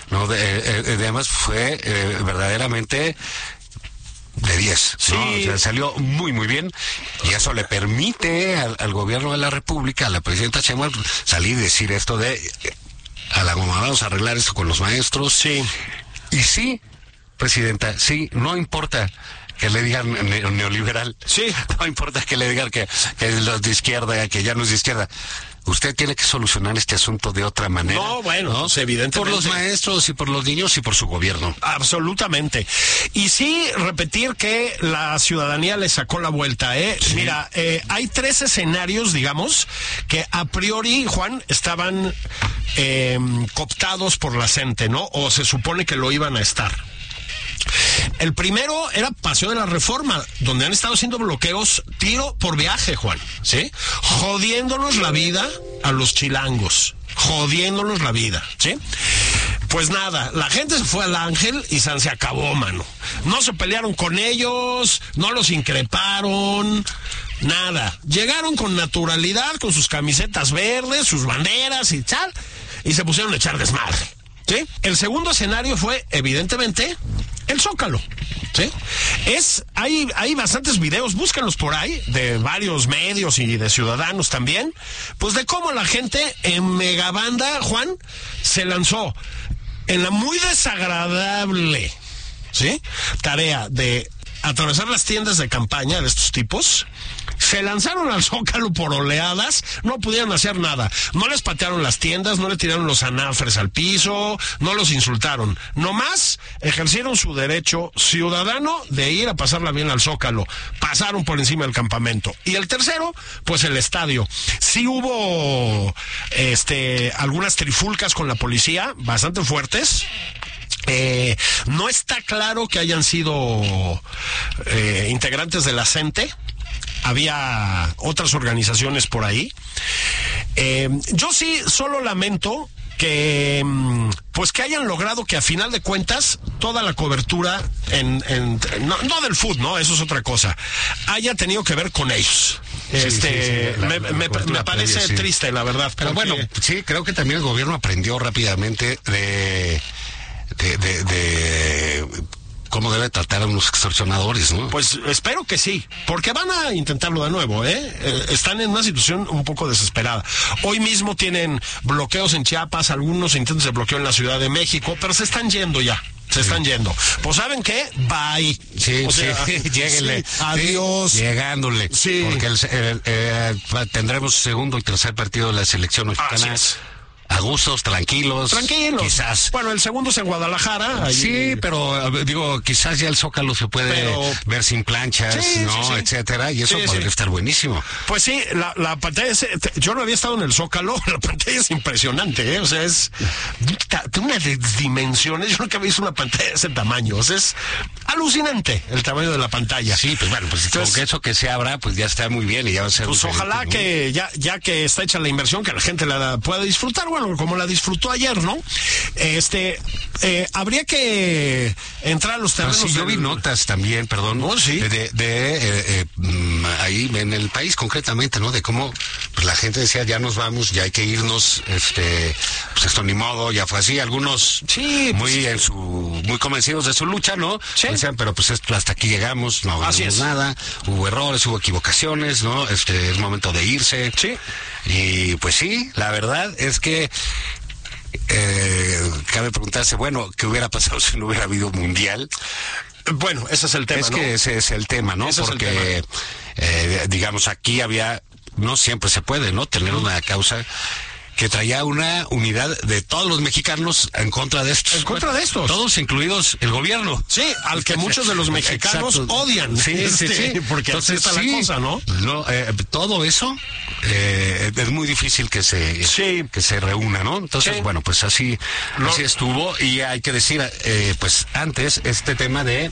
No, además fue verdaderamente de 10, sí. ¿no? O sea, salió muy, muy bien, y eso le permite al gobierno de la República, a la presidenta Sheinbaum, salir y decir esto de, a la goma, vamos a arreglar esto con los maestros. Sí. Y sí, presidenta, sí, no importa que le digan neoliberal. Sí. No importa que le digan que los de izquierda, que ya no es de izquierda. Usted tiene que solucionar este asunto de otra manera. No, bueno, ¿no? Pues evidentemente. Por los maestros y por los niños y por su gobierno. Absolutamente. Y sí, repetir que la ciudadanía le sacó la vuelta, ¿eh? Sí. Mira, hay 3 escenarios, digamos, que a priori, Juan, estaban cooptados por la gente, ¿no? O se supone que lo iban a estar. El primero era Paseo de la Reforma, donde han estado haciendo bloqueos tiro por viaje, Juan, ¿sí? Jodiéndonos la vida a los chilangos, jodiéndonos la vida, ¿sí? Pues nada, la gente se fue al Ángel y se acabó, mano. No se pelearon con ellos, no los increparon, nada. Llegaron con naturalidad, con sus camisetas verdes, sus banderas y tal, y se pusieron a echar desmadre, ¿sí? El segundo escenario fue, evidentemente, el Zócalo, ¿sí? Hay bastantes videos, búscanlos por ahí, de varios medios y de ciudadanos también, pues de cómo la gente en megabanda, Juan, se lanzó en la muy desagradable, ¿sí?, tarea de atravesar las tiendas de campaña de estos tipos. Se lanzaron al Zócalo por oleadas, no pudieron hacer nada. No les patearon las tiendas, no le tiraron los anafres al piso, no los insultaron. Nomás ejercieron su derecho ciudadano de ir a pasarla bien al Zócalo. Pasaron por encima del campamento. Y el tercero, pues el estadio. Sí hubo algunas trifulcas con la policía, bastante fuertes. No está claro que hayan sido integrantes de la CENTE. Había otras organizaciones por ahí. Yo sí solo lamento que pues que hayan logrado que a final de cuentas toda la cobertura no del fútbol, no, eso es otra cosa, haya tenido que ver con ellos. Me parece triste, la verdad. Pero bueno, sí, creo que también el gobierno aprendió rápidamente de cómo debe tratar a unos extorsionadores, ¿no? Pues espero que sí, porque van a intentarlo de nuevo, están en una situación un poco desesperada. Hoy mismo tienen bloqueos en Chiapas, algunos intentos de bloqueo en la Ciudad de México, pero se están yendo ya. Se están yendo. Pues ¿saben qué? Bye. Sí, o sea, lléguenle. Sí, adiós. Sí, llegándole. Sí. Porque tendremos segundo y tercer partido de la selección mexicana. A gustos, tranquilos. Quizás. Bueno, el segundo es en Guadalajara. Ahí... Sí, pero digo, quizás ya el Zócalo se puede ver sin planchas, ¿no? Etcétera, y eso podría estar buenísimo. Pues sí, la pantalla yo no había estado en el Zócalo, la pantalla es impresionante, o sea, es de unas dimensiones, yo nunca había visto una pantalla de ese tamaño, o sea, es alucinante el tamaño de la pantalla. Sí, pues bueno, pues entonces, con eso que se abra, pues ya está muy bien y ya va a ser. Pues ojalá, ¿no?, que ya que está hecha la inversión, que la gente la pueda disfrutar, bueno, como la disfrutó ayer, ¿no? Habría que entrar a los terrenos. Sí, yo vi notas también, perdón, ¿no? Sí. Ahí en el país concretamente, ¿no? De cómo pues, la gente decía, ya nos vamos, ya hay que irnos, pues esto ni modo, ya fue así. Algunos muy convencidos de su lucha, ¿no? Sí. Decían, pero pues esto, hasta aquí llegamos, no ganamos nada, hubo errores, hubo equivocaciones, ¿no? Es momento de irse. Sí. Y pues sí, la verdad es que cabe preguntarse, bueno, ¿qué hubiera pasado si no hubiera habido mundial? Bueno, ese es el tema, es ¿no? que ese es el tema, ¿no? Ese porque, digamos, aquí no siempre se puede, ¿no? Tener una causa que traía una unidad de todos los mexicanos en contra de estos. En contra de estos. Todos, incluidos el gobierno. Sí, al que muchos de los mexicanos odian. Sí, porque entonces así está la cosa, ¿no? Todo eso es muy difícil que se reúna, ¿no? Entonces, bueno, pues así estuvo. Y hay que decir, pues antes, este tema de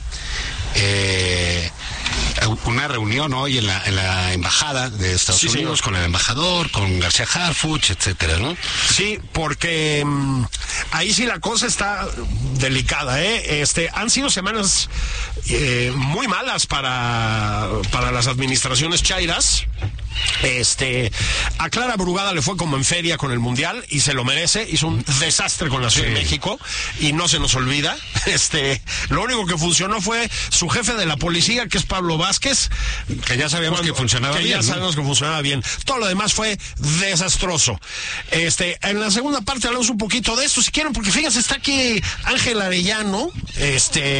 una reunión hoy en la embajada de Estados Unidos, con el embajador, con García Harfuch, etcétera, ¿no? Sí, porque ahí sí la cosa está delicada, han sido semanas muy malas para las administraciones chairas. A Clara Brugada le fue como en feria con el Mundial y se lo merece. Hizo un desastre con la Ciudad de México y no se nos olvida. Lo único que funcionó fue su jefe de la policía, que es Pablo Vázquez, que ya sabíamos que funcionaba bien. Ya sabemos que funcionaba bien. Todo lo demás fue desastroso. En la segunda parte hablamos un poquito de esto, si quieren, porque fíjense, está aquí Ángel Arellano, el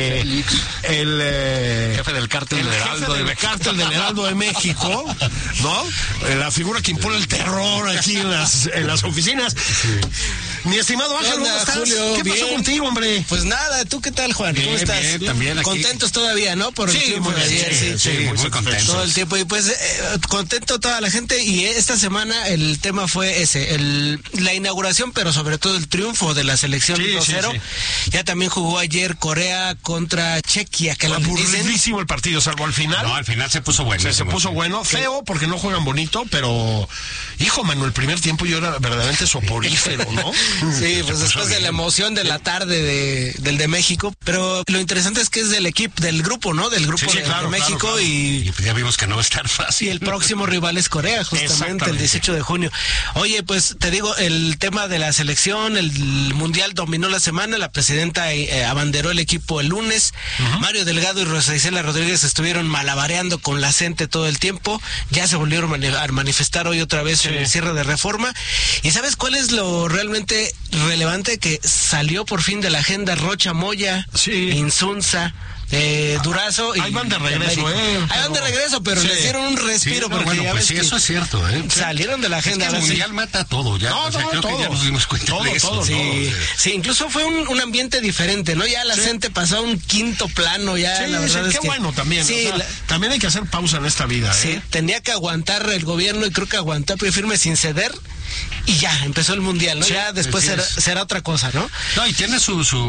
jefe del cártel del Heraldo de México, ¿no? La figura que impone el terror aquí en las oficinas. Sí. Mi estimado Ángel, ¿cómo estás? Julio, ¿Qué pasó contigo, hombre? Pues nada, ¿tú qué tal, Juan? ¿Cómo estás? Bien, también aquí. Contentos todavía, ¿no? Por el triunfo de ayer. Sí, muy contentos. Todo el tiempo. Y pues, contento toda la gente. Y esta semana el tema fue ese, la inauguración, pero sobre todo el triunfo de la selección 2-0. Sí. Ya también jugó ayer Corea contra Chequia. Que aburridísimo el partido, salvo al final. No, al final se puso bueno. Se puso bueno. Feo, porque no juegan bonito, pero... Hijo, mano, el primer tiempo yo era verdaderamente soporífero, ¿no? Sí, pues después de la emoción de la tarde del de México, pero lo interesante es que es del equipo, del grupo, ¿no? Del grupo de México. Claro. Y ya vimos que no va a estar fácil. Y el próximo rival es Corea, justamente el 18 de junio. Oye, pues te digo, el tema de la selección, el Mundial dominó la semana, la presidenta abanderó el equipo el lunes, Mario Delgado y Rosa Isela Rodríguez estuvieron malabareando con la gente todo el tiempo, ya se volvieron a manifestar hoy otra vez en el cierre de Reforma. ¿Y sabes cuál es lo realmente relevante? Que salió por fin de la agenda Rocha Moya, Insunza, Durazo. Ahí van de regreso, Ahí van de regreso, pero le dieron un respiro, porque bueno, ya pues ves que eso es cierto, salieron de la agenda. Es que el Mundial mata todo, ya. Creo que ya nos dimos cuenta de eso. Sí, incluso fue un ambiente diferente, ¿no? Ya la gente pasó a un quinto plano, ya la verdad es qué que... bueno también. Sí, también hay que hacer pausa en esta vida, Sí, tenía que aguantar el gobierno y creo que aguantó pie firme sin ceder. Y ya, empezó el Mundial, ¿no? Ya después será otra cosa, ¿no? No, y tiene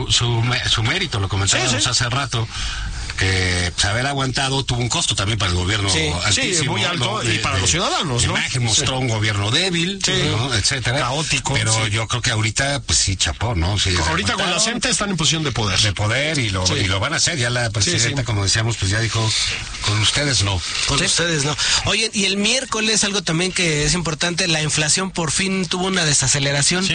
su mérito, lo comentábamos hace rato, que haber aguantado tuvo un costo también para el gobierno altísimo. Muy alto, ¿no? Y para los ciudadanos, ¿no? La imagen mostró un gobierno débil, ¿no? Etcétera. Caótico. Pero yo creo que ahorita, pues sí, chapó, ¿no? Sí, ahorita con la gente están en posición de poder. Y lo van a hacer. Ya la presidenta, como decíamos, pues ya dijo, con ustedes no. Con ustedes no. Oye, y el miércoles, algo también que es importante, la inflación por fin tuvo una desaceleración.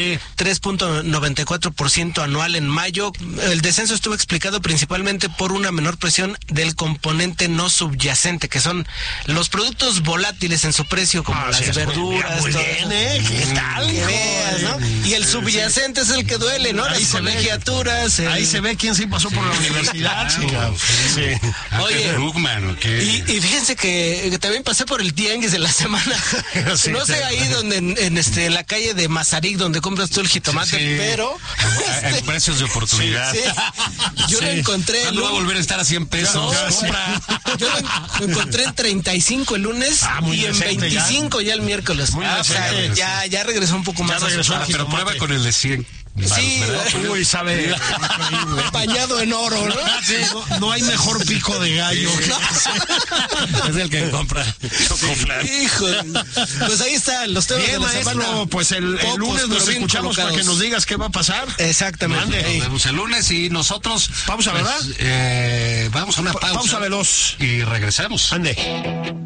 3.94% anual en mayo. El descenso estuvo explicado principalmente por una menor presión del componente no subyacente, que son los productos volátiles en su precio, como las verduras. Muy bien, ¿qué tal? Que veas, ¿no? Y el subyacente es el que duele, ¿no? Las colegiaturas. Ahí se ve quién sí pasó por la universidad. Oye, y fíjense que también pasé por el tianguis de la semana. No sé ahí donde en la calle de Mazarik, donde compras tú el jitomate, pero en precios de oportunidad. Yo lo encontré. No va a volver a estar a 100 pesos. Yo lo encontré en 35 el lunes y en 25 ya el miércoles. Ya regresó un poco más. Pero prueba con el de 100. Sí, uy, sabe bañado en oro, ¿no? No hay mejor pico de gallo. Es el que compra Chocoflan. Híjole. Pues ahí están los temas de la semana. Pues el lunes nos escuchamos para que nos digas qué va a pasar. Exactamente. Nos vemos el lunes y nosotros... Pausa, ¿verdad? Vamos a una pausa. Pausa veloz. Y regresamos. Ande.